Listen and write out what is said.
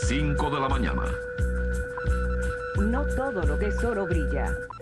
5 de la mañana. No todo lo que es oro brilla.